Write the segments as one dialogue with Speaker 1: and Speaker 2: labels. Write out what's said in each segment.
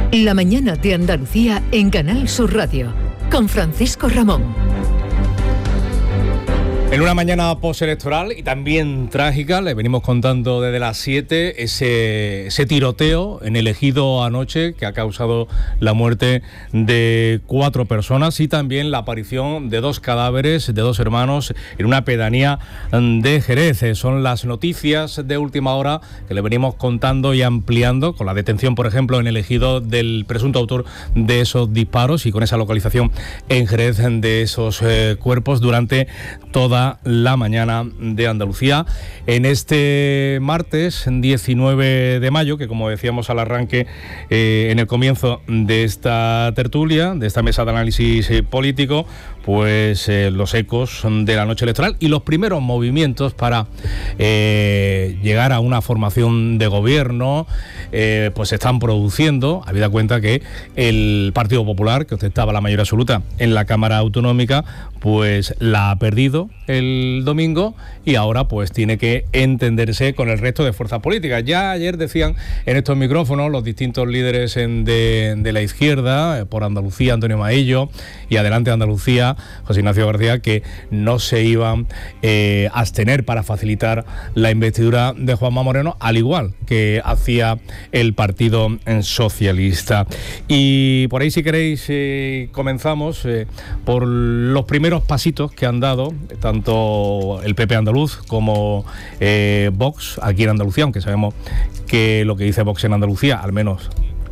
Speaker 1: La mañana de Andalucía en Canal Sur Radio, con Francisco Ramón.
Speaker 2: En una mañana postelectoral y también trágica, le venimos contando desde las 7 ese tiroteo en el Ejido anoche que ha causado la muerte de 4 personas y también la aparición de 2 cadáveres de 2 hermanos en una pedanía de Jerez. Son las noticias de última hora que le venimos contando y ampliando, con la detención, por ejemplo, en el Ejido del presunto autor de esos disparos y con esa localización en Jerez de esos cuerpos durante toda la mañana de Andalucía. En este martes 19 de mayo, que como decíamos al arranque, en el comienzo de esta tertulia, de esta mesa de análisis político, pues los ecos de la noche electoral y los primeros movimientos para llegar a una formación de gobierno, pues se están produciendo, habida cuenta que el Partido Popular, que ostentaba la mayoría absoluta en la Cámara Autonómica, pues la ha perdido el domingo y ahora pues tiene que entenderse con el resto de fuerzas políticas. Ya ayer decían en estos micrófonos los distintos líderes de la izquierda, por Andalucía, Antonio Maillo, y Adelante Andalucía, José Ignacio García, que no se iban a abstener para facilitar la investidura de Juanma Moreno, al igual que hacía el Partido Socialista. Y por ahí, si queréis, comenzamos por los primeros pasitos que han dado tanto el PP andaluz como Vox aquí en Andalucía, aunque sabemos que lo que dice Vox en Andalucía, al menos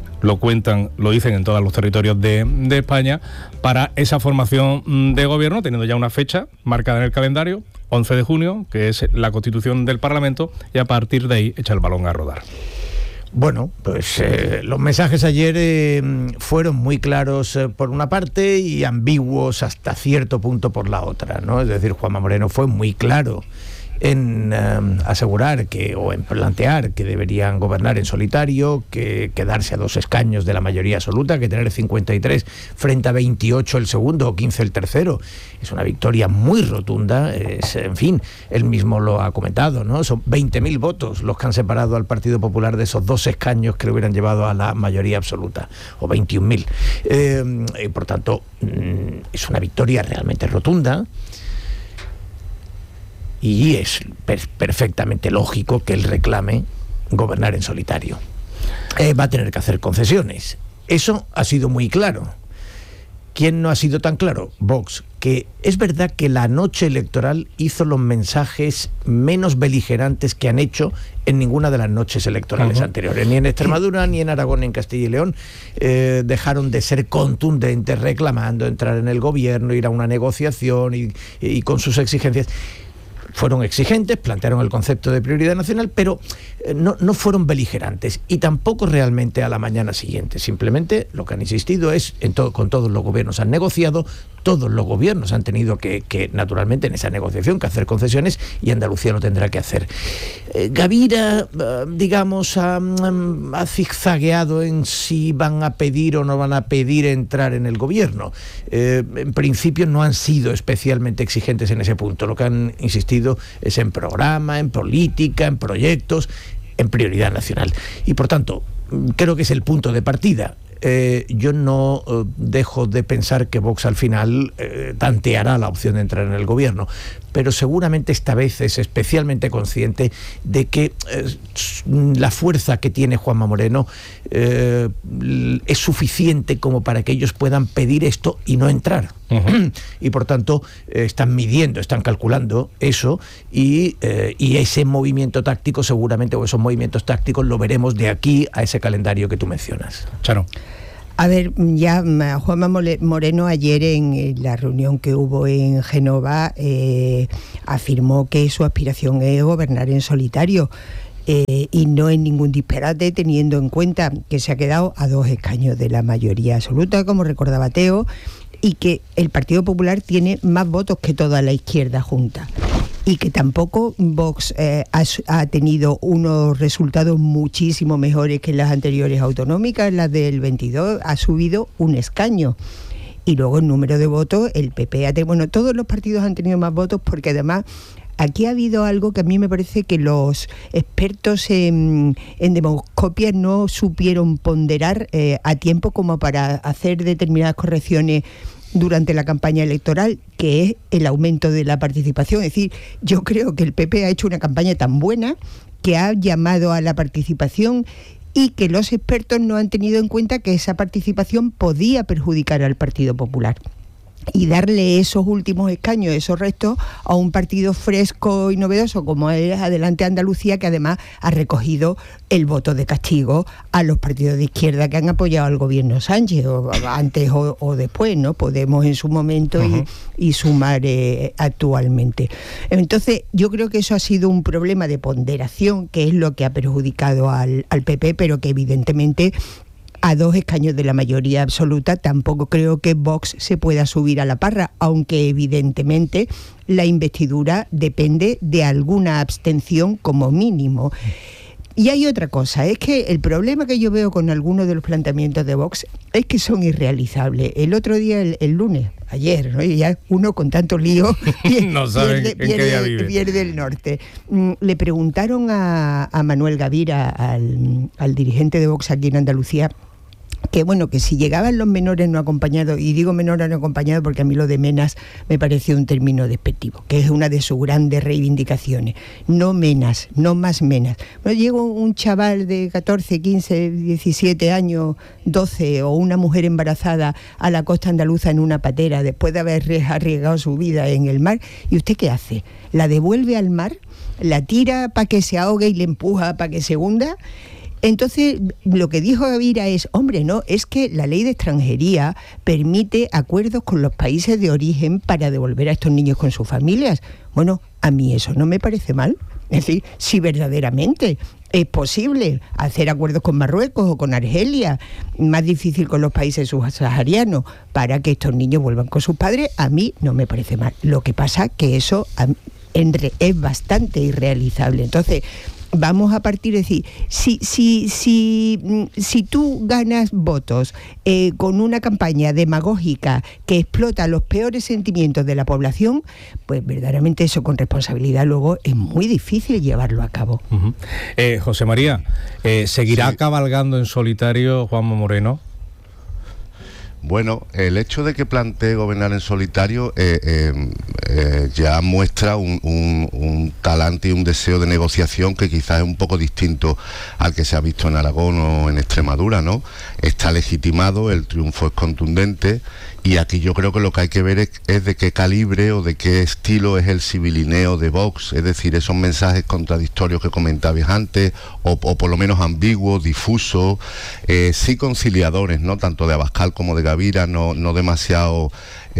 Speaker 2: lo dicen en todos los territorios de España, para esa formación de gobierno, teniendo ya una fecha marcada en el calendario, 11 de junio, que es la constitución del Parlamento, y a partir de ahí echa el balón a rodar.
Speaker 3: Bueno, pues los mensajes ayer fueron muy claros por una parte y ambiguos hasta cierto punto por la otra, ¿no? Es decir, Juanma Moreno fue muy claro en asegurar o en plantear que deberían gobernar en solitario, que quedarse a 2 escaños de la mayoría absoluta, que tener 53 frente a 28 el segundo o 15 el tercero. Es una victoria muy rotunda, en fin, él mismo lo ha comentado, ¿no? Son 20.000 votos los que han separado al Partido Popular de esos 2 escaños que le hubieran llevado a la mayoría absoluta, o 21.000. Por tanto, es una victoria realmente rotunda. Y es perfectamente lógico que él reclame gobernar en solitario. Va a tener que hacer concesiones. Eso ha sido muy claro. ¿Quién no ha sido tan claro? Vox, que es verdad que la noche electoral hizo los mensajes menos beligerantes que han hecho en ninguna de las noches electorales anteriores. Ni en Extremadura, ni en Aragón, ni en Castilla y León dejaron de ser contundentes reclamando entrar en el gobierno, ir a una negociación y con sus exigencias. Fueron exigentes, plantearon el concepto de prioridad nacional, pero no fueron beligerantes y tampoco realmente a la mañana siguiente. Simplemente lo que han insistido es, con todos los gobiernos han negociado, todos los gobiernos han tenido que naturalmente en esa negociación que hacer concesiones y Andalucía lo tendrá que hacer. Gavira, digamos, ha zigzagueado en si van a pedir o no van a pedir entrar en el gobierno. En principio no han sido especialmente exigentes en ese punto. Lo que han insistido es en programa, en política, en proyectos, en prioridad nacional. Y por tanto, creo que es el punto de partida. Yo no dejo de pensar que Vox al final tanteará la opción de entrar en el gobierno, pero seguramente esta vez es especialmente consciente de que la fuerza que tiene Juanma Moreno es suficiente como para que ellos puedan pedir esto y no entrar. Y por tanto están midiendo, están calculando eso y ese movimiento táctico seguramente, o esos movimientos tácticos lo veremos de aquí a ese calendario que tú mencionas.
Speaker 2: Charo.
Speaker 4: A ver, ya Juanma Moreno ayer en la reunión que hubo en Génova afirmó que su aspiración es gobernar en solitario. Y no es ningún disparate, teniendo en cuenta que se ha quedado a 2 escaños de la mayoría absoluta, como recordaba Teo, y que el Partido Popular tiene más votos que toda la izquierda junta. Y que tampoco Vox ha tenido unos resultados muchísimo mejores que las anteriores autonómicas. Las del 22 ha subido 1 escaño. Y luego el número de votos, el PP, todos los partidos han tenido más votos porque además aquí ha habido algo que a mí me parece que los expertos en demoscopia no supieron ponderar a tiempo como para hacer determinadas correcciones durante la campaña electoral, que es el aumento de la participación. Es decir, yo creo que el PP ha hecho una campaña tan buena que ha llamado a la participación y que los expertos no han tenido en cuenta que esa participación podía perjudicar al Partido Popular. Y darle esos últimos escaños, esos restos, a un partido fresco y novedoso como es Adelante Andalucía, que además ha recogido el voto de castigo a los partidos de izquierda que han apoyado al gobierno Sánchez, o antes o después, ¿no? Podemos en su momento y Sumar actualmente. Entonces, yo creo que eso ha sido un problema de ponderación, que es lo que ha perjudicado al PP, pero que evidentemente, a 2 escaños de la mayoría absoluta, tampoco creo que Vox se pueda subir a la parra, aunque evidentemente la investidura depende de alguna abstención como mínimo. Y hay otra cosa, es que el problema que yo veo con algunos de los planteamientos de Vox es que son irrealizables. El otro día, el lunes, ayer, ¿no? Y ya uno con tanto lío
Speaker 2: no sabe
Speaker 4: pierde el norte. Le preguntaron a Manuel Gavira, al dirigente de Vox aquí en Andalucía, que bueno, que si llegaban los menores no acompañados, y digo menores no acompañados porque a mí lo de menas me pareció un término despectivo, que es una de sus grandes reivindicaciones. No menas, no más menas. Bueno, llega un chaval de 14, 15, 17 años, 12, o una mujer embarazada a la costa andaluza en una patera después de haber arriesgado su vida en el mar, ¿y usted qué hace? ¿La devuelve al mar? ¿La tira para que se ahogue y le empuja para que se hunda? Entonces, lo que dijo Gavira es, hombre, no, es que la ley de extranjería permite acuerdos con los países de origen para devolver a estos niños con sus familias. Bueno, a mí eso no me parece mal. Es decir, si verdaderamente es posible hacer acuerdos con Marruecos o con Argelia, más difícil con los países subsaharianos, para que estos niños vuelvan con sus padres, a mí no me parece mal. Lo que pasa que eso es bastante irrealizable. Entonces, vamos a partir de decir, si tú ganas votos con una campaña demagógica que explota los peores sentimientos de la población, pues verdaderamente eso con responsabilidad luego es muy difícil llevarlo a cabo.
Speaker 2: José María, ¿seguirá cabalgando en solitario Juanma Moreno?
Speaker 5: Bueno, el hecho de que plantee gobernar en solitario ya muestra un talante y un deseo de negociación que quizás es un poco distinto al que se ha visto en Aragón o en Extremadura, ¿no? Está legitimado, el triunfo es contundente, y aquí yo creo que lo que hay que ver es de qué calibre o de qué estilo es el sibilineo de Vox, es decir, esos mensajes contradictorios que comentabas antes, o por lo menos ambiguos, difusos, sí conciliadores, ¿no? Tanto de Abascal como de Gavira, no demasiado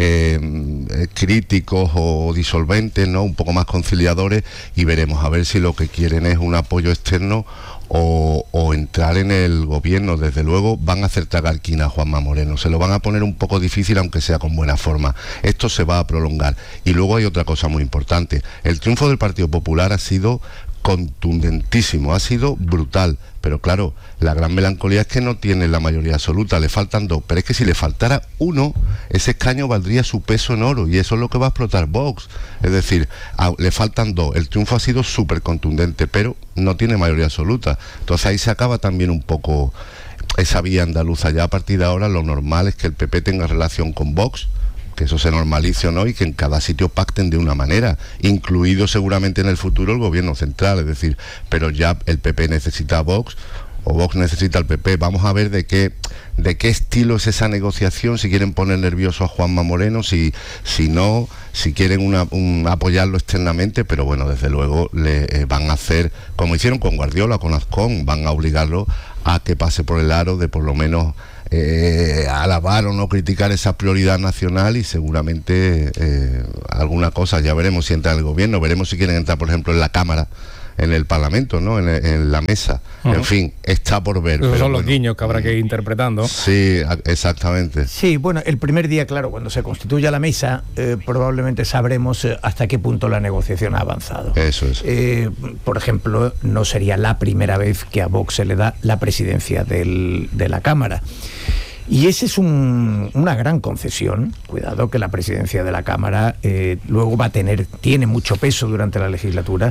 Speaker 5: críticos o disolventes, ¿no? Un poco más conciliadores, y veremos a ver si lo que quieren es un apoyo externo o entrar en el gobierno. Desde luego van a hacer tragar quina a Juanma Moreno, se lo van a poner un poco difícil, aunque sea con buena forma. Esto se va a prolongar. Y luego hay otra cosa muy importante: el triunfo del Partido Popular ha sido contundentísimo, ha sido brutal, pero claro, la gran melancolía es que no tiene la mayoría absoluta, le faltan 2, pero es que si le faltara 1, ese escaño valdría su peso en oro, y eso es lo que va a explotar Vox. Es decir, le faltan 2, el triunfo ha sido súper contundente, pero no tiene mayoría absoluta. Entonces ahí se acaba también un poco esa vía andaluza. Ya a partir de ahora lo normal es que el PP tenga relación con Vox, que eso se normalice o no, y que en cada sitio pacten de una manera, incluido seguramente en el futuro el gobierno central. Es decir, pero ya el PP necesita a Vox, o Vox necesita al PP. Vamos a ver de qué estilo es esa negociación, si quieren poner nervioso a Juanma Moreno, si no, si quieren apoyarlo externamente, pero bueno, desde luego le van a hacer, como hicieron con Guardiola, con Azcón, van a obligarlo a que pase por el aro de por lo menos alabar o no criticar esa prioridad nacional, y seguramente alguna cosa, ya veremos si entra en el gobierno, veremos si quieren entrar, por ejemplo, en la Cámara, en el Parlamento, ¿no? En la mesa. En fin, está por ver.
Speaker 2: Esos son los guiños que habrá que ir interpretando.
Speaker 5: Sí, exactamente.
Speaker 3: Sí, bueno, el primer día, claro, cuando se constituya la mesa, probablemente sabremos hasta qué punto la negociación ha avanzado.
Speaker 5: Eso es.
Speaker 3: Por ejemplo, no sería la primera vez que a Vox se le da la presidencia de la Cámara. Y esa es una gran concesión. Cuidado que la presidencia de la Cámara luego tiene mucho peso durante la legislatura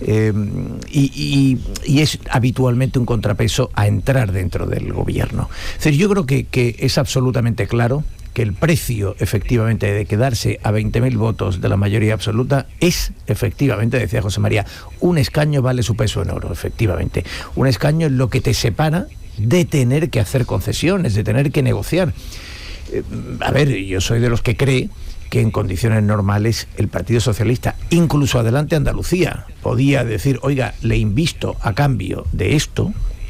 Speaker 3: y es habitualmente un contrapeso a entrar dentro del gobierno. Es decir, yo creo que es absolutamente claro que el precio efectivamente de quedarse a 20.000 votos de la mayoría absoluta es efectivamente, decía José María, un escaño vale su peso en oro, efectivamente. Un escaño es lo que te separa de tener que hacer concesiones, de tener que negociar. A ver, yo soy de los que cree que en condiciones normales el Partido Socialista, incluso Adelante Andalucía, podía decir, oiga, le invisto a cambio de esto,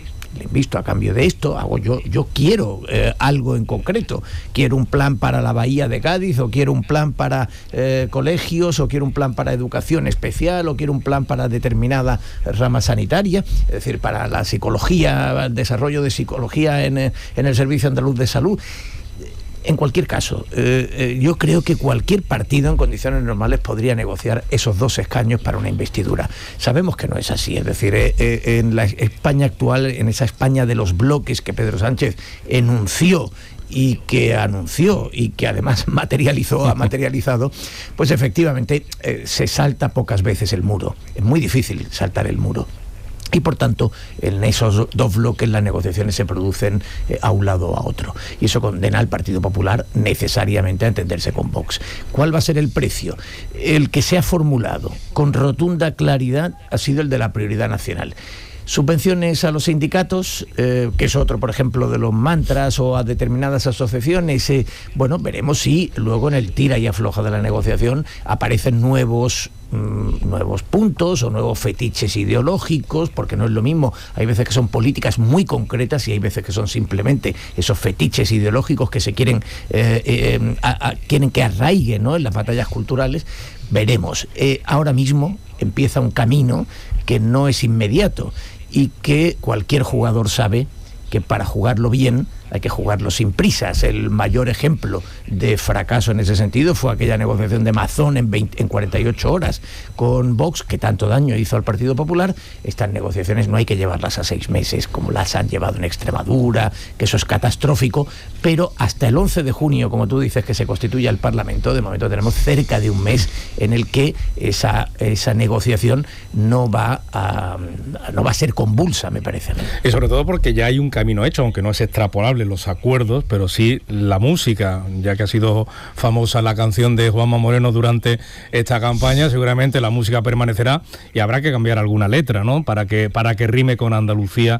Speaker 3: yo quiero algo en concreto, quiero un plan para la Bahía de Cádiz, o quiero un plan para colegios, o quiero un plan para educación especial, o quiero un plan para determinada rama sanitaria, es decir, para la psicología, el desarrollo de psicología en el Servicio Andaluz de Salud. En cualquier caso, yo creo que cualquier partido en condiciones normales podría negociar esos 2 escaños para una investidura. Sabemos que no es así, es decir, en la España actual, en esa España de los bloques que Pedro Sánchez enunció y que anunció y que además ha materializado, pues efectivamente se salta pocas veces el muro. Es muy difícil saltar el muro. Y por tanto, en esos 2 bloques las negociaciones se producen a un lado o a otro. Y eso condena al Partido Popular necesariamente a entenderse con Vox. ¿Cuál va a ser el precio? El que se ha formulado con rotunda claridad ha sido el de la prioridad nacional. Subvenciones a los sindicatos, que es otro, por ejemplo, de los mantras, o a determinadas asociaciones. Bueno, veremos si luego en el tira y afloja de la negociación aparecen nuevos puntos o nuevos fetiches ideológicos, porque no es lo mismo. Hay veces que son políticas muy concretas y hay veces que son simplemente esos fetiches ideológicos que se quieren que arraiguen, ¿no?, en las batallas culturales. Veremos. Ahora mismo empieza un camino que no es inmediato y que cualquier jugador sabe que para jugarlo bien hay que jugarlo sin prisas. El mayor ejemplo de fracaso en ese sentido fue aquella negociación de Mazón en 48 horas con Vox, que tanto daño hizo al Partido Popular. Estas negociaciones no hay que llevarlas a 6 meses, como las han llevado en Extremadura, que eso es catastrófico, pero hasta el 11 de junio, como tú dices, que se constituya el Parlamento, de momento tenemos cerca de un mes en el que esa negociación no va a ser convulsa, me parece, ¿no?
Speaker 2: Y sobre todo porque ya hay un camino hecho, aunque no es extrapolable los acuerdos, pero sí la música, ya que ha sido famosa la canción de Juanma Moreno durante esta campaña, seguramente la música permanecerá y habrá que cambiar alguna letra, ¿no?, para que rime con Andalucía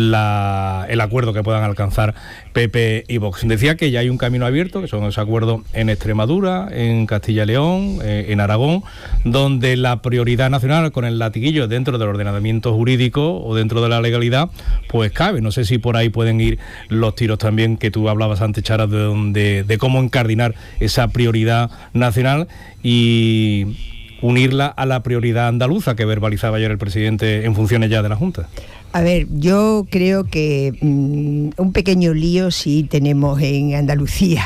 Speaker 2: el acuerdo que puedan alcanzar PP y Vox. Decía que ya hay un camino abierto, que son esos acuerdos en Extremadura, en Castilla y León, en Aragón, donde la prioridad nacional con el latiguillo dentro del ordenamiento jurídico o dentro de la legalidad, pues cabe. No sé si por ahí pueden ir los tiros también que tú hablabas antes, Chara, de cómo encardinar esa prioridad nacional y unirla a la prioridad andaluza que verbalizaba ayer el presidente en funciones ya de la Junta.
Speaker 4: A ver, yo creo que un pequeño lío sí tenemos en Andalucía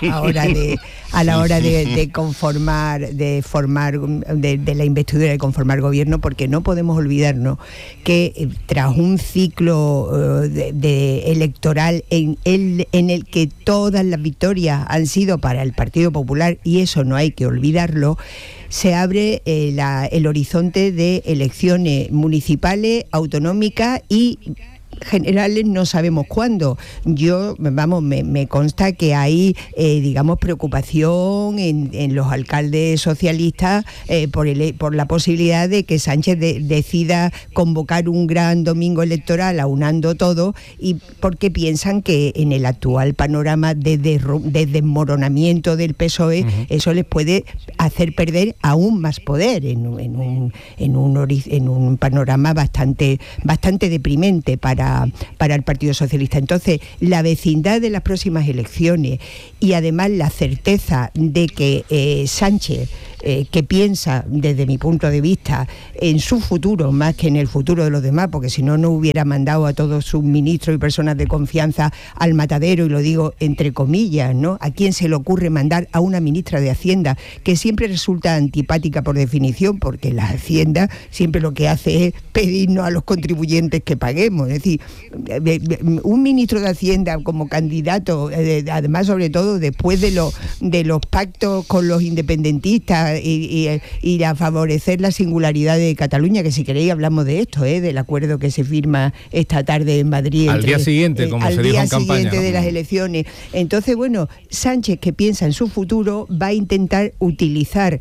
Speaker 4: a la hora de conformar, de la investidura de conformar gobierno, porque no podemos olvidarnos que tras un ciclo electoral en el que todas las victorias han sido para el Partido Popular, y eso no hay que olvidarlo, se abre el horizonte de elecciones municipales, autonómicas y generales, no sabemos cuándo. Me consta que hay, preocupación en los alcaldes socialistas por la posibilidad de que Sánchez decida convocar un gran domingo electoral aunando todo, y porque piensan que en el actual panorama de desmoronamiento del PSOE, eso les puede hacer perder aún más poder en un panorama bastante deprimente para el Partido Socialista. Entonces, la vecindad de las próximas elecciones y además la certeza de que Sánchez que piensa, desde mi punto de vista, en su futuro más que en el futuro de los demás, porque si no, no hubiera mandado a todos sus ministros y personas de confianza al matadero, y lo digo entre comillas, ¿no? ¿A quién se le ocurre mandar a una ministra de Hacienda que siempre resulta antipática por definición, porque la Hacienda siempre lo que hace es pedirnos a los contribuyentes que paguemos? Es decir, un ministro de Hacienda como candidato, además sobre todo después de los pactos con los independentistas y a favorecer la singularidad de Cataluña, que si queréis hablamos de esto, del acuerdo que se firma esta tarde en Madrid.
Speaker 2: Al día siguiente, como se dijo en campaña. Al día siguiente
Speaker 4: de las elecciones. Entonces, bueno, Sánchez, que piensa en su futuro, va a intentar utilizar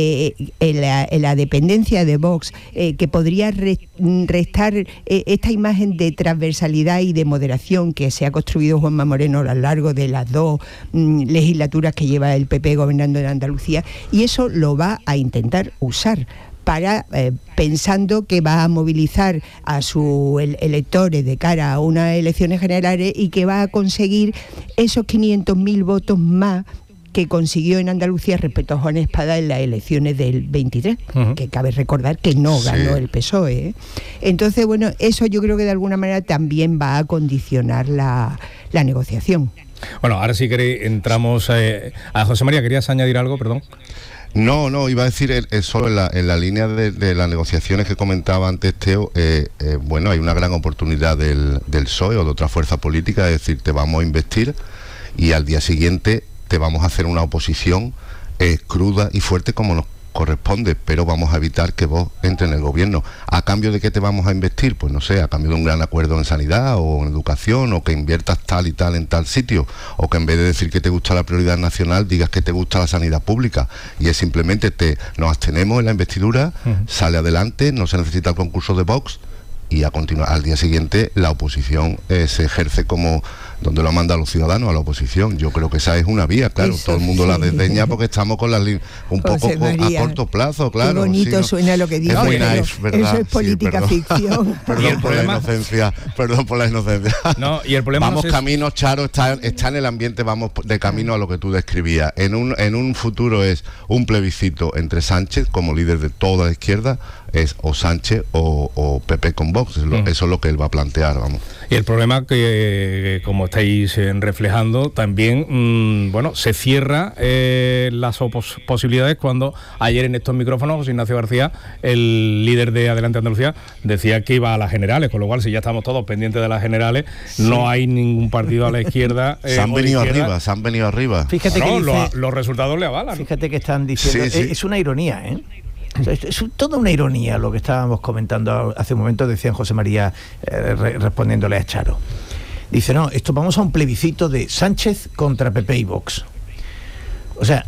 Speaker 4: la dependencia de Vox, que podría restar esta imagen de transversalidad y de moderación que se ha construido Juanma Moreno a lo largo de las 2 legislaturas que lleva el PP gobernando en Andalucía, y eso lo va a intentar usar para pensando que va a movilizar a sus electores de cara a unas elecciones generales y que va a conseguir esos 500.000 votos más que consiguió en Andalucía respecto a Juan Espada en las elecciones del 23, que cabe recordar que no ganó el PSOE. Entonces, bueno, eso yo creo que de alguna manera también va a condicionar la negociación.
Speaker 2: Bueno, ahora si queréis entramos a José María. ¿Querías añadir algo? Perdón.
Speaker 5: No, iba a decir solo en la línea de las negociaciones que comentaba antes Teo. Bueno, hay una gran oportunidad del PSOE o de otra fuerza política, es decir, te vamos a investir y al día siguiente te vamos a hacer una oposición cruda y fuerte como nos corresponde, pero vamos a evitar que vos entre en el gobierno. ¿A cambio de qué te vamos a investir? Pues no sé, a cambio de un gran acuerdo en sanidad o en educación, o que inviertas tal y tal en tal sitio, o que en vez de decir que te gusta la prioridad nacional, digas que te gusta la sanidad pública. Y es simplemente nos abstenemos en la investidura, sale adelante, no se necesita el concurso de Vox, y a continuar al día siguiente la oposición se ejerce como donde lo han mandado los ciudadanos, a la oposición. Yo creo que esa es una vía, claro. Eso, todo el mundo la desdeña porque estamos con las un poco a corto plazo, claro.
Speaker 4: Qué bonito
Speaker 5: sí,
Speaker 4: suena lo que digo.
Speaker 5: Es muy nice, ¿verdad?
Speaker 4: Eso es política ficción.
Speaker 5: Perdón por la inocencia.
Speaker 2: No, y el problema
Speaker 5: vamos camino, Charo, está en el ambiente, vamos de camino a lo que tú describías. En un futuro es un plebiscito entre Sánchez como líder de toda la izquierda, es o Sánchez o PP con Vox. Eso es lo que él va a plantear, vamos.
Speaker 2: Y el problema que como estáis reflejando, también, bueno, se cierra las posibilidades cuando ayer en estos micrófonos José Ignacio García, el líder de Adelante Andalucía, decía que iba a las generales, con lo cual si ya estamos todos pendientes de las generales, no hay ningún partido a la izquierda.
Speaker 5: Se han venido arriba.
Speaker 3: Fíjate que
Speaker 2: los resultados le avalan.
Speaker 3: Fíjate que están diciendo, es una ironía, O sea, es toda una ironía lo que estábamos comentando hace un momento, decía José María respondiéndole a Charo. Dice, no, esto vamos a un plebiscito de Sánchez contra PP y Vox. O sea,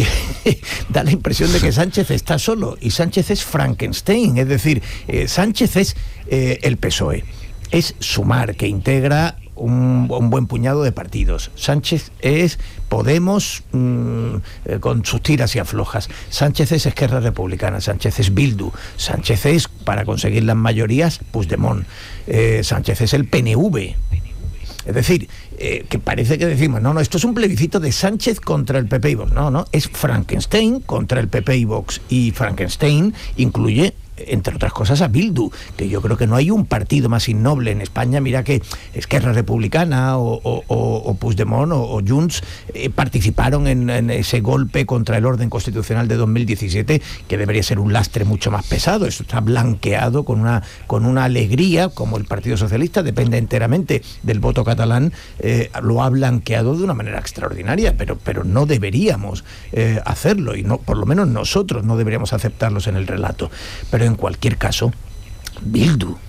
Speaker 3: da la impresión de que Sánchez está solo, y Sánchez es Frankenstein, es decir, Sánchez es el PSOE. Es Sumar, que integra un buen puñado de partidos. Sánchez es Podemos con sus tiras y aflojas. Sánchez es Esquerra Republicana. Sánchez es Bildu. Sánchez es, para conseguir las mayorías, Puigdemont. Sánchez es el PNV. Es decir, que parece que decimos, no, esto es un plebiscito de Sánchez contra el PP y Vox. No, es Frankenstein contra el PP y Vox. Y Frankenstein incluye, entre otras cosas, a Bildu, que yo creo que no hay un partido más innoble en España. Mira que Esquerra Republicana o Puigdemont o Junts participaron en ese golpe contra el orden constitucional de 2017, que debería ser un lastre mucho más pesado. Eso está blanqueado con una alegría, como el Partido Socialista depende enteramente del voto catalán, lo ha blanqueado de una manera extraordinaria, pero no deberíamos hacerlo, y no, por lo menos nosotros no deberíamos aceptarlos en el relato. Pero en cualquier caso, Bildu.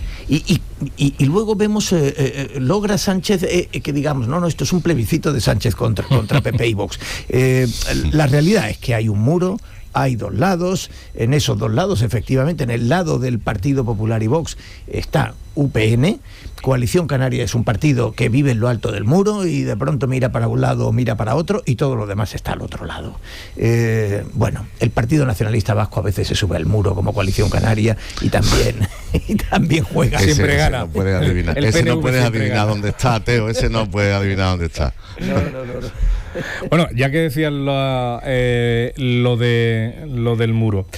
Speaker 3: Y luego vemos, logra Sánchez que digamos, no, esto es un plebiscito de Sánchez contra PP y Vox. La realidad es que hay un muro, hay dos lados. En esos dos lados, efectivamente, en el lado del Partido Popular y Vox está UPN. Coalición Canaria es un partido que vive en lo alto del muro y de pronto mira para un lado o mira para otro, y todo lo demás está al otro lado. Bueno, el Partido Nacionalista Vasco a veces se sube al muro como Coalición Canaria y también juega.
Speaker 2: Siempre gana.
Speaker 5: No puedes adivinar. Ese no puedes adivinar dónde está, Teo. Ese no puede adivinar dónde está.
Speaker 3: No.
Speaker 2: Bueno, ya que decías lo del muro.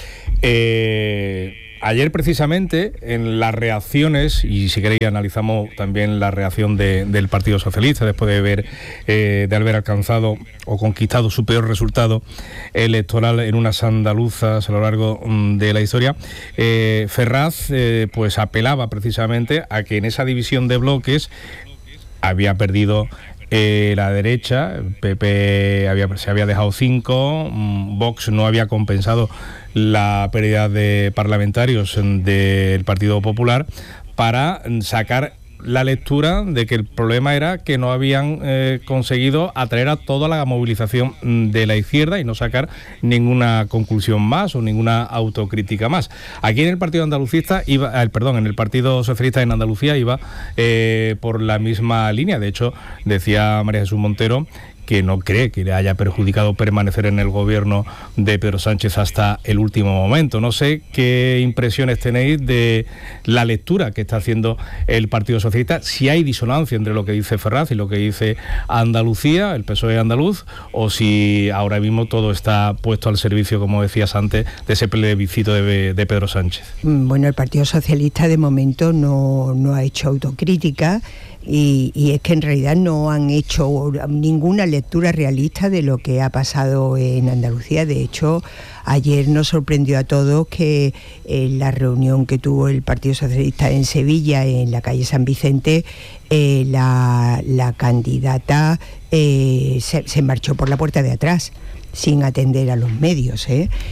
Speaker 2: Ayer precisamente en las reacciones, y si queréis analizamos también la reacción del Partido Socialista después de haber alcanzado o conquistado su peor resultado electoral en unas andaluzas a lo largo de la historia, Ferraz pues apelaba precisamente a que en esa división de bloques había perdido la derecha, el PP se había dejado 5, Vox no había compensado la pérdida de parlamentarios del Partido Popular, para sacar la lectura de que el problema era que no habían conseguido atraer a toda la movilización de la izquierda y no sacar ninguna conclusión más o ninguna autocrítica más. Aquí en el Partido Andalucista en el Partido Socialista en Andalucía iba por la misma línea. De hecho, decía María Jesús Montero que no cree que le haya perjudicado permanecer en el gobierno de Pedro Sánchez hasta el último momento. No sé qué impresiones tenéis de la lectura que está haciendo el Partido Socialista, si hay disonancia entre lo que dice Ferraz y lo que dice Andalucía, el PSOE andaluz, o si ahora mismo todo está puesto al servicio, como decías antes, de ese plebiscito de Pedro Sánchez.
Speaker 4: Bueno, el Partido Socialista de momento no ha hecho autocrítica. Y es que en realidad no han hecho ninguna lectura realista de lo que ha pasado en Andalucía. De hecho, ayer nos sorprendió a todos que en la reunión que tuvo el Partido Socialista en Sevilla, en la calle San Vicente, la candidata se marchó por la puerta de atrás, sin atender a los medios,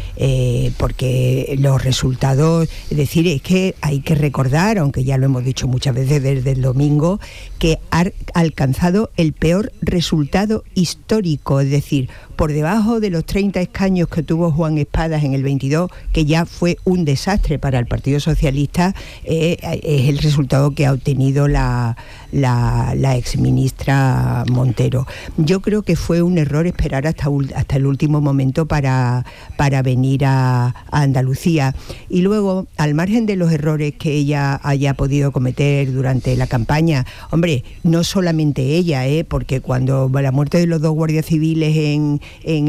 Speaker 4: porque los resultados, es decir, es que hay que recordar, aunque ya lo hemos dicho muchas veces desde el domingo, que ha alcanzado el peor resultado histórico, es decir, por debajo de los 30 escaños que tuvo Juan Espadas en el 22, que ya fue un desastre para el Partido Socialista, es el resultado que ha obtenido la exministra Montero. Yo creo que fue un error esperar hasta el último momento para venir a Andalucía. Y luego, al margen de los errores que ella haya podido cometer durante la campaña, hombre, no solamente ella, porque cuando la muerte de los 2 guardias civiles en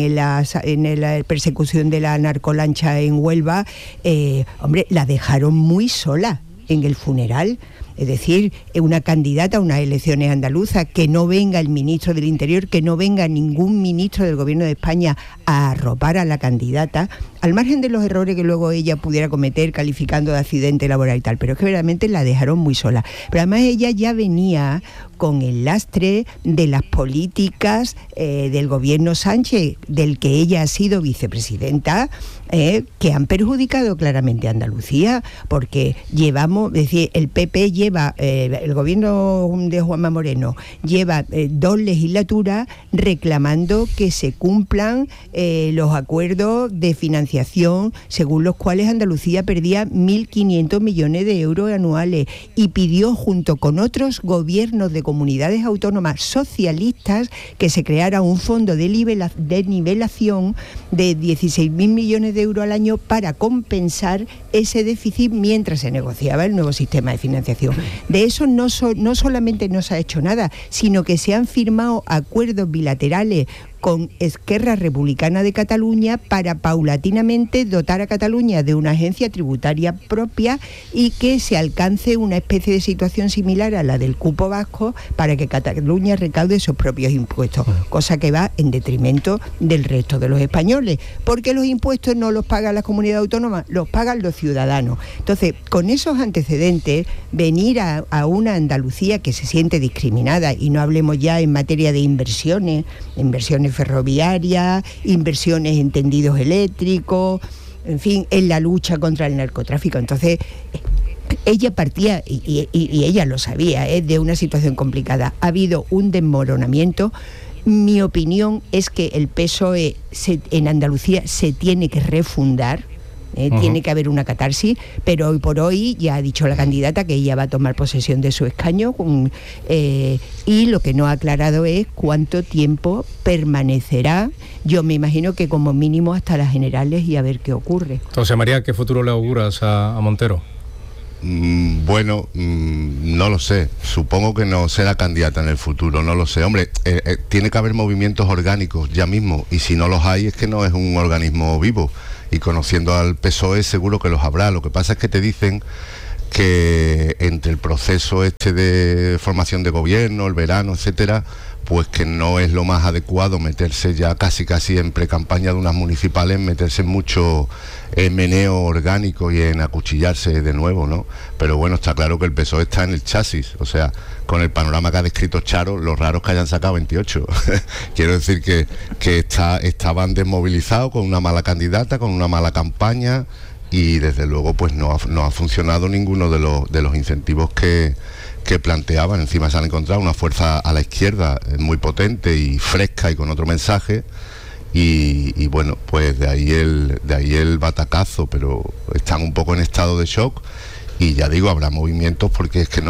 Speaker 4: la persecución de la narcolancha en Huelva, hombre, la dejaron muy sola en el funeral. Es decir, una candidata a unas elecciones andaluzas, que no venga el ministro del Interior, que no venga ningún ministro del Gobierno de España a arropar a la candidata, al margen de los errores que luego ella pudiera cometer calificando de accidente laboral y tal, pero es que realmente la dejaron muy sola. Pero además ella ya venía con el lastre de las políticas del gobierno Sánchez, del que ella ha sido vicepresidenta, que han perjudicado claramente a Andalucía, porque llevamos, es decir, el PP lleva, el gobierno de Juanma Moreno lleva 2 legislaturas reclamando que se cumplan los acuerdos de financiación según los cuales Andalucía perdía 1.500 millones de euros anuales, y pidió junto con otros gobiernos de comunidades autónomas socialistas que se creara un fondo de nivelación de 16.000 millones de euros al año para compensar ese déficit mientras se negociaba el nuevo sistema de financiación. De eso no solamente no se ha hecho nada, sino que se han firmado acuerdos bilaterales con Esquerra Republicana de Cataluña para paulatinamente dotar a Cataluña de una agencia tributaria propia y que se alcance una especie de situación similar a la del cupo vasco para que Cataluña recaude sus propios impuestos, cosa que va en detrimento del resto de los españoles, porque los impuestos no los pagan las comunidades autónomas, los pagan los ciudadanos. Entonces, con esos antecedentes, venir a una Andalucía que se siente discriminada, y no hablemos ya en materia de inversiones ferroviarias, inversiones en tendidos eléctricos, en fin, en la lucha contra el narcotráfico. Entonces, ella partía, y ella lo sabía, de una situación complicada. Ha habido un desmoronamiento. Mi opinión es que el PSOE en Andalucía se tiene que refundar. Tiene que haber una catarsis, pero hoy por hoy ya ha dicho la candidata que ella va a tomar posesión de su escaño, y lo que no ha aclarado es cuánto tiempo permanecerá. Yo me imagino que como mínimo hasta las generales, y a ver qué ocurre.
Speaker 2: Entonces, María, ¿qué futuro le auguras a Montero?
Speaker 5: Bueno, no lo sé. Supongo que no será candidata en el futuro, no lo sé. Hombre, tiene que haber movimientos orgánicos ya mismo, y si no los hay es que no es un organismo vivo. Y conociendo al PSOE seguro que los habrá. Lo que pasa es que te dicen que entre el proceso de formación de gobierno, el verano, etcétera, pues que no es lo más adecuado meterse ya casi en pre-campaña de unas municipales, meterse en mucho meneo orgánico y en acuchillarse de nuevo, ¿no? Pero bueno, está claro que el PSOE está en el chasis, o sea, con el panorama que ha descrito Charo, lo raro es que hayan sacado 28. Quiero decir que estaban desmovilizados con una mala candidata, con una mala campaña, y desde luego pues no ha funcionado ninguno de los incentivos que planteaban. Encima se han encontrado una fuerza a la izquierda muy potente y fresca y con otro mensaje, y bueno, pues de ahí el batacazo, pero están un poco en estado de shock. Y ya digo, habrá movimientos, porque es que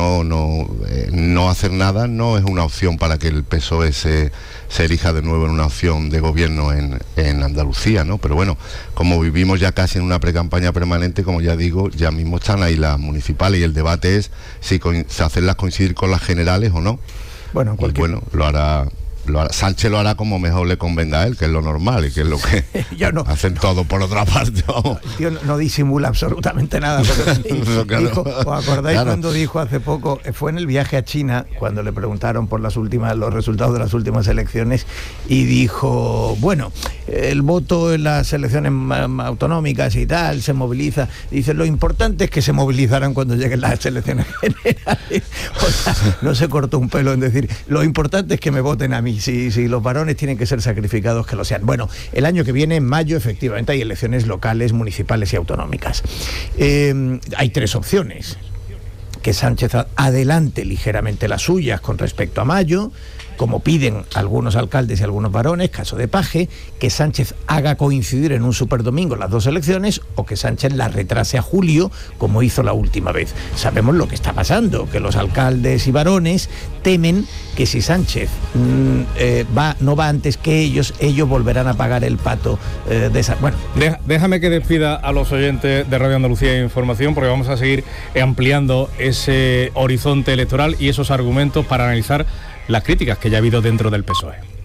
Speaker 5: no hacer nada no es una opción para que el PSOE se erija de nuevo en una opción de gobierno en Andalucía, ¿no? Pero bueno, como vivimos ya casi en una precampaña permanente, como ya digo, ya mismo están ahí las municipales, y el debate es si hacerlas coincidir con las generales o no.
Speaker 3: Bueno,
Speaker 5: lo hará. Sánchez lo hará como mejor le convenga a él, que es lo normal y que es lo que hacen todo por otra parte.
Speaker 3: El tío no disimula absolutamente nada. Dijo, ¿os acordáis cuando dijo hace poco, fue en el viaje a China, cuando le preguntaron por los resultados de las últimas elecciones, y dijo, bueno, el voto en las elecciones autonómicas y tal se moviliza? Dice, lo importante es que se movilizaran cuando lleguen las elecciones generales. O sea, no se cortó un pelo en decir, lo importante es que me voten a mí. Si los varones tienen que ser sacrificados, que lo sean. Bueno, el año que viene, en mayo, efectivamente, hay elecciones locales, municipales y autonómicas. Hay tres opciones. Que Sánchez adelante ligeramente las suyas con respecto a mayo, como piden algunos alcaldes y algunos varones, caso de Paje, que Sánchez haga coincidir en un superdomingo las dos elecciones, o que Sánchez las retrase a julio, como hizo la última vez. Sabemos lo que está pasando, que los alcaldes y varones temen que si Sánchez no va antes que ellos volverán a pagar el pato de esa... Bueno.
Speaker 2: Déjame que despida a los oyentes de Radio Andalucía Información, porque vamos a seguir ampliando ese horizonte electoral y esos argumentos para analizar las críticas que ya ha habido dentro del PSOE.